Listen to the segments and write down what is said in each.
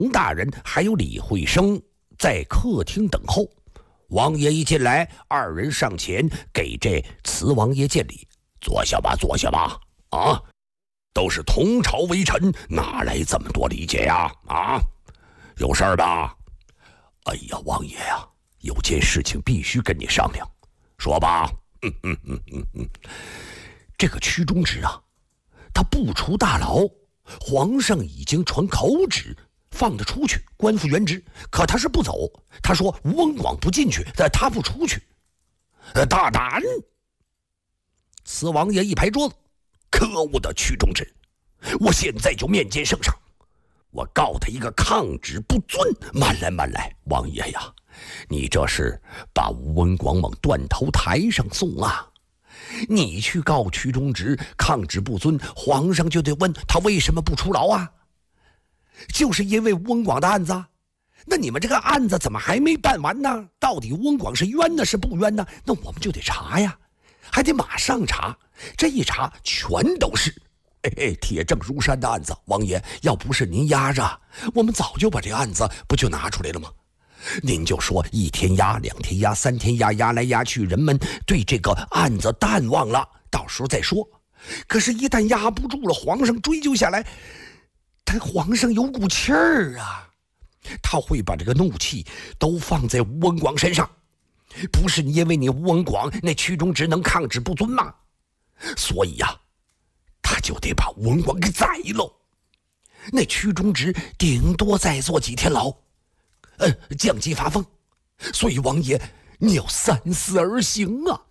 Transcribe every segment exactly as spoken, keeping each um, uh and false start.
大人还有李慧生在客厅等候。王爷一进来，二人上前给这慈王爷见礼：“坐下吧，坐下吧。啊，都是同朝为臣，哪来这么多礼节呀？啊，有事儿吧？”“哎呀，王爷呀、啊，有件事情必须跟你商量。”“说吧。”“嗯嗯嗯嗯嗯，这个屈中直啊，他不出大牢，皇上已经传口旨放他出去，官复原职。可他是不走，他说吴文广不进去，他不出去。呃，大胆！”慈王爷一拍桌子：“可恶的屈中直，我现在就面见圣上，我告他一个抗旨不遵！”“慢来慢来，王爷呀，你这是把吴文广往断头台上送啊！你去告屈中直抗旨不遵，皇上就得问他为什么不出牢啊？就是因为吴文广的案子。那你们这个案子怎么还没办完呢？到底吴文广是冤呢是不冤呢？那我们就得查呀，还得马上查。这一查全都是哎哎铁证如山的案子。王爷，要不是您压着，我们早就把这案子不就拿出来了吗？您就说一天压，两天压，三天压，压来压去，人们对这个案子淡忘了，到时候再说。可是一旦压不住了，皇上追究下来，他皇上有股气儿啊，他会把这个怒气都放在吴文广身上。不是因为你吴文广那屈中直能抗旨不遵吗？所以呀、啊，他就得把吴文广给宰了。那屈中直顶多再坐几天牢，呃，降级发疯。所以王爷，你要三思而行啊！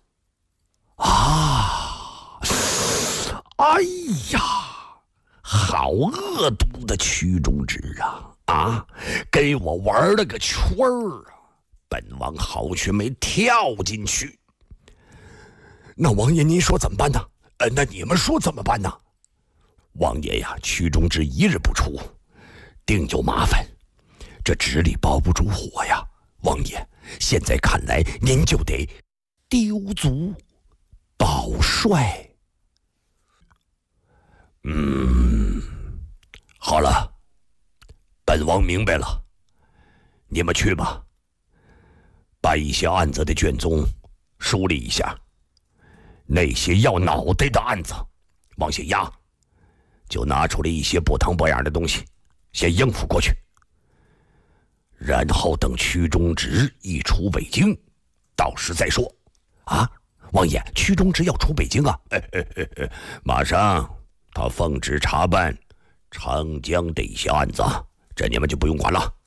啊，哎呀，好恶毒的屈中直啊！啊，给我玩了个圈儿啊！本王好去没跳进去。那王爷您说怎么办呢？呃，那你们说怎么办呢？王爷呀，屈中直一日不出，定有麻烦。这纸里包不住火呀，王爷，现在看来您就得丢卒保帅。嗯，好了，本王明白了，你们去吧，把一些案子的卷宗梳理一下，那些要脑袋的案子往下压，就拿出来一些不疼不痒的东西，先应付过去。然后等屈中直一出北京，到时再说。啊，王爷，屈中直要出北京啊？嘿嘿嘿嘿，马上他奉旨查办长江的一些案子，这你们就不用管了。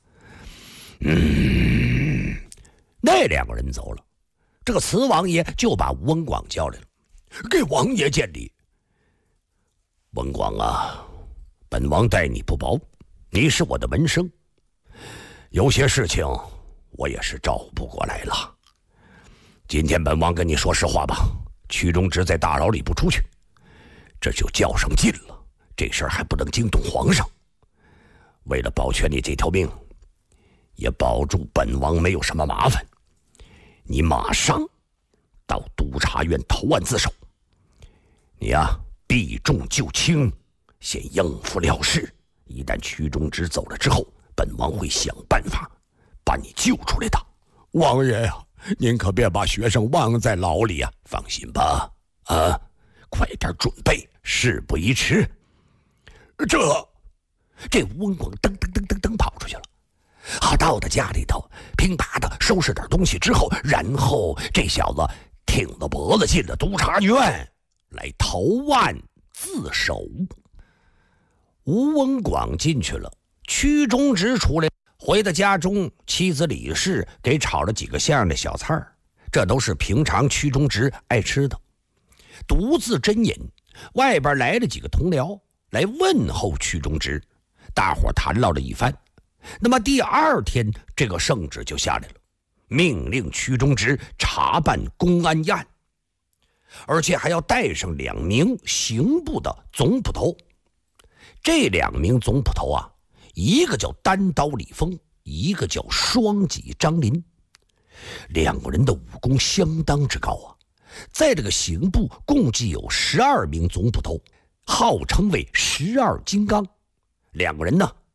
嗯，那两个人走了，这个慈王爷就把吴文广叫来了，给王爷见礼。文广啊，本王待你不薄，你是我的门生，有些事情我也是照顾不过来了。今天本王跟你说实话吧，屈中直在大牢里不出去，这就较上劲了，这事儿还不能惊动皇上。为了保全你这条命，也保住本王没有什么麻烦，你马上到督察院投案自首。你呀、啊，避重就轻，先应付了事。一旦屈中直走了之后，本王会想办法把你救出来的。王爷呀、啊，您可别把学生忘在牢里啊！放心吧，啊，快点准备，事不宜迟。这，这吴文广噔噔噔噔噔跑出去了。好，到他家里头，噼啪的收拾点东西之后，然后这小子挺着脖子进了督察院，来投案自首。吴文广进去了，屈中直出来，回到家中，妻子李氏给炒了几个像样的小菜儿，这都是平常屈中直爱吃的。独自斟饮，外边来了几个同僚来问候屈中直，大伙谈唠了一番。那么第二天，这个圣旨就下来了，命令屈中直查办公安一案，而且还要带上两名刑部的总捕头。这两名总捕头啊，一个叫单刀李峰，一个叫双戟张林。两个人的武功相当之高啊，在这个刑部共计有十二名总捕头，号称为十二金刚。两个人呢，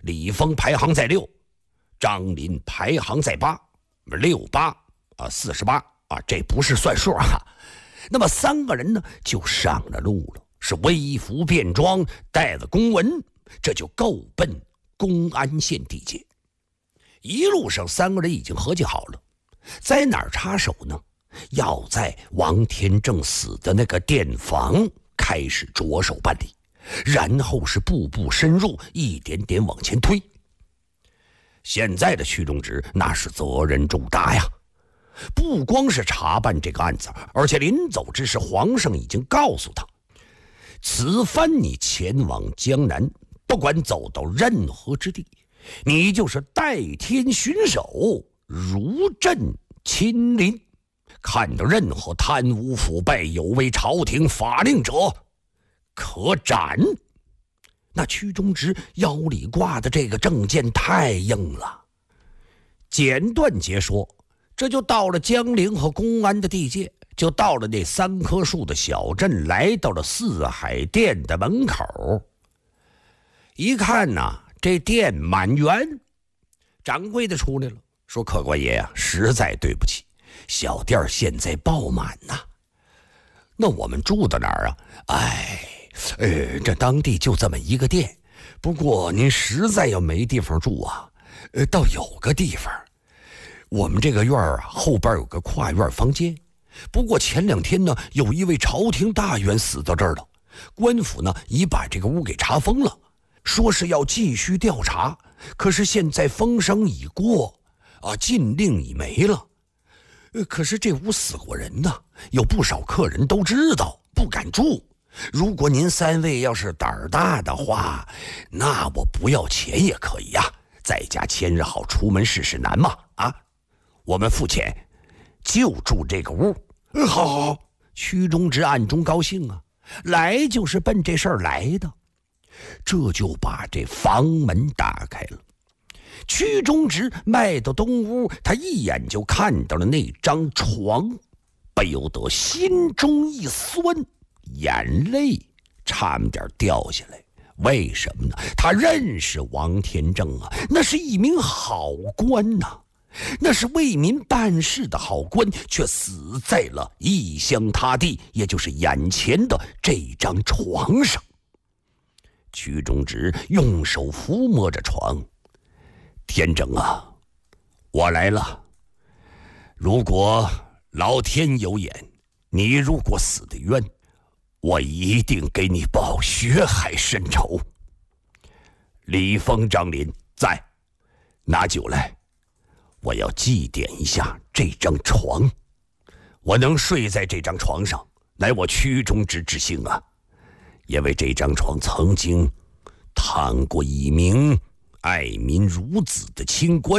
李丰排行在六，张林排行在八，六八啊，四十八啊，这不是算数啊。那么三个人呢，就上了路了，是微服便装，带了公文，这就够奔公安县地界。一路上，三个人已经合计好了，在哪儿插手呢？要在王天正死的那个店房开始着手办理，然后是步步深入，一点点往前推。现在的屈中直那是责任重大呀，不光是查办这个案子，而且临走之时，皇上已经告诉他，此番你前往江南，不管走到任何之地，你就是代天巡守，如朕亲临，看到任何贪污腐败、有违朝廷法令者，可斩。那屈中直腰里挂的这个证件太硬了，简短截说，这就到了江陵和公安的地界，就到了那三棵树的小镇，来到了四海店的门口。一看呐，这店满员，掌柜的出来了，说：“客官爷呀，实在对不起，小店现在爆满呐。那我们住到哪儿啊？哎。呃，这当地就这么一个店，不过您实在要没地方住啊，呃，倒有个地方，我们这个院儿啊后边有个跨院房间，不过前两天呢，有一位朝廷大员死到这儿了，官府呢已把这个屋给查封了，说是要继续调查，可是现在风声已过，啊，禁令已没了，呃，可是这屋死过人呢，有不少客人都知道，不敢住。如果您三位要是胆儿大的话，那我不要钱也可以呀、啊，在家千日好，出门事事难嘛啊！我们付钱，就住这个屋。嗯，好好好。屈中直暗中高兴啊，来就是奔这事儿来的，这就把这房门打开了。屈中直迈到东屋，他一眼就看到了那张床，不由得心中一酸。眼泪差点掉下来，为什么呢？他认识王天正啊，那是一名好官呐、啊，那是为民办事的好官，却死在了异乡他地，也就是眼前的这张床上。屈中直用手抚摸着床，天正啊，我来了。如果老天有眼，你如果死得冤，我一定给你报血海深仇。李丰、张林在，拿酒来，我要祭奠一下这张床。我能睡在这张床上，乃我屈中直之幸啊！因为这张床曾经躺过一名爱民如子的清官。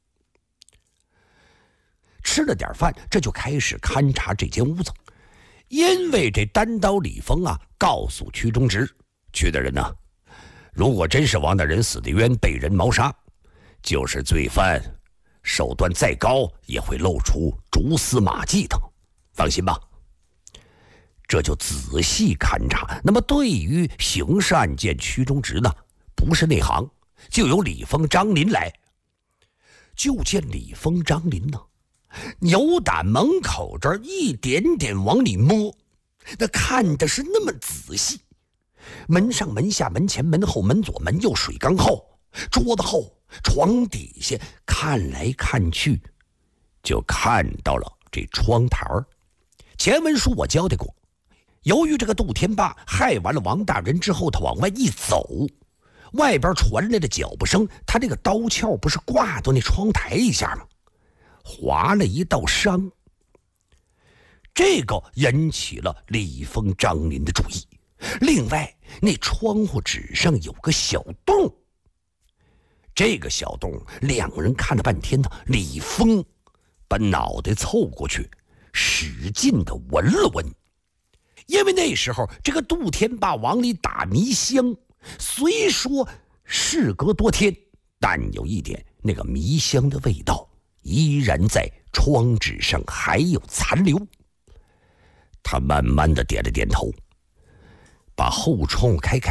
吃了点饭，这就开始勘察这间屋子。因为这单刀李丰啊，告诉屈中直，屈大人呐、啊，如果真是王大人死的冤，被人谋杀，就是罪犯，手段再高也会露出蛛丝马迹的，放心吧。这就仔细勘察。那么对于刑事案件，屈中直呢不是内行，就由李丰、张林来。就见李丰、张林呢，扭打门口这儿一点点往里摸，那看的是那么仔细。门上、门下、门前、门后、门左、门右，水缸后、桌子后、床底下，看来看去，就看到了这窗台儿。前文书我交代过，由于这个杜天霸害完了王大人之后，他往外一走，外边传来的脚步声，他这个刀鞘不是挂到那窗台一下吗？划了一道伤，这个引起了李丰、张林的注意。另外，那窗户纸上有个小洞，这个小洞两个人看了半天呢。李丰把脑袋凑过去，使劲的闻了闻，因为那时候这个杜天霸往里打迷香，虽说事隔多天，但有一点，那个迷香的味道依然在窗纸上还有残留。他慢慢的点了点头，把后窗户开开，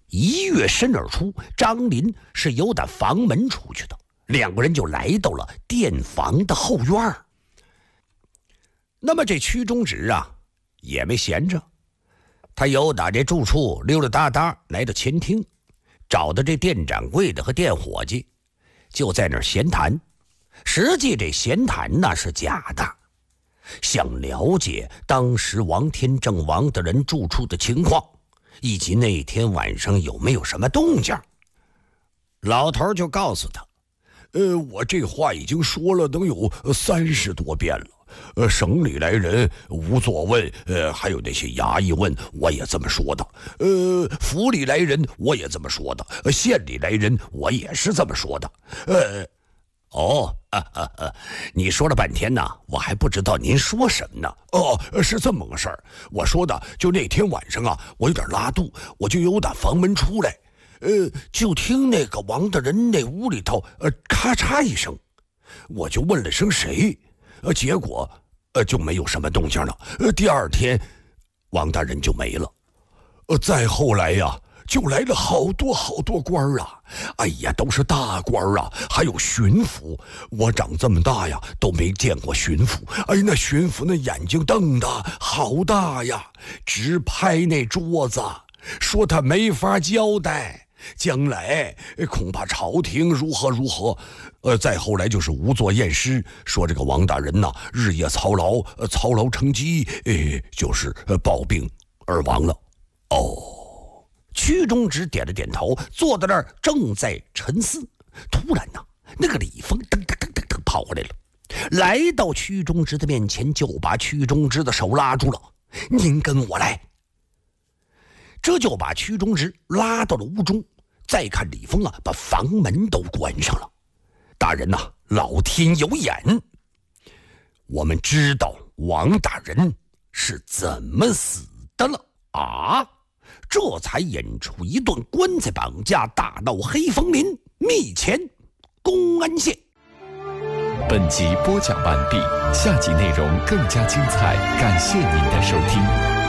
一跃身而出，张林是由打房门出去的，两个人就来到了店房的后院。那么这屈中直啊也没闲着，他由打这住处溜溜达达来到前厅，找到这店掌柜的和店伙计，就在那儿闲谈。实际这闲谈那是假的，想了解当时王天正王大人住处的情况，以及那天晚上有没有什么动静。老头就告诉他，呃，我这话已经说了能有三十多遍了。呃，省里来人无作问，呃，还有那些衙役问，我也这么说的。呃，府里来人我也这么说的，呃，县里来人我也是这么说的。呃，哦，啊啊啊！你说了半天呢，我还不知道您说什么呢。哦，是这么个事儿。我说的就那天晚上啊，我有点拉肚，我就由打房门出来，呃，就听那个王大人那屋里头，呃，咔嚓一声，我就问了声谁。呃，结果，呃，就没有什么动静了。呃，第二天，王大人就没了。呃，再后来呀，就来了好多好多官儿啊！哎呀，都是大官儿啊，还有巡抚。我长这么大呀，都没见过巡抚。哎，那巡抚那眼睛瞪得好大呀，直拍那桌子，说他没法交代。将来恐怕朝廷如何如何，呃，再后来就是无作验尸，说这个王大人呐、啊、日夜操劳，呃，操劳成疾，呃，就是呃暴病而亡了。哦，屈中直点了点头，坐在那儿正在沉思。突然呢，那个李峰噔噔噔噔噔跑过来了，来到屈中直的面前，就把屈中直的手拉住了。您跟我来。这就把屈中直拉到了屋中，再看李峰啊，把房门都关上了。大人呐、啊，老天有眼，我们知道王大人是怎么死的了啊！这才引出一段棺材绑架大闹黑风林，密遣公安县。 本集播讲完毕，下集内容更加精彩，感谢您的收听。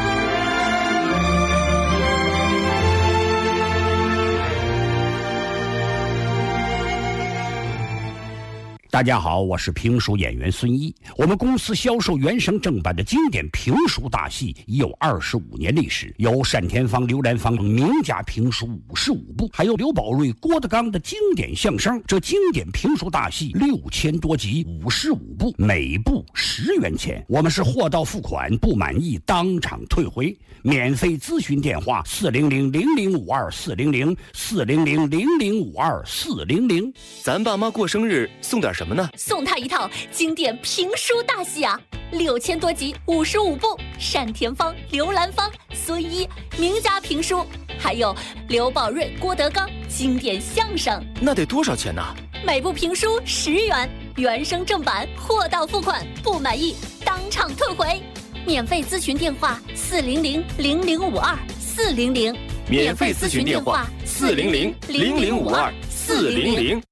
大家好，我是评书演员孙一。我们公司销售原声正版的经典评书大戏已有二十五年历史，有单田芳、刘兰芳名家评书五十五部，还有刘宝瑞、郭德纲的经典相声。这经典评书大戏六千多集，五十五部，每部十元钱。我们是货到付款，不满意当场退回。免费咨询电话：四零零零零五二四零零四零零零零五二四零零。 咱爸妈过生日送点什么呢？ 送他一套经典评书大戏啊，六千多集，五十五部，单田芳、刘兰芳、孙一名家评书，还有刘宝瑞、郭德纲经典相声。 那得多少钱呢？ 每部评书十元，原声正版，货到付款，不满意当场退回。免费咨询电话：四零零零零五二四零零。 免费咨询电话：四零零零零五二四零零。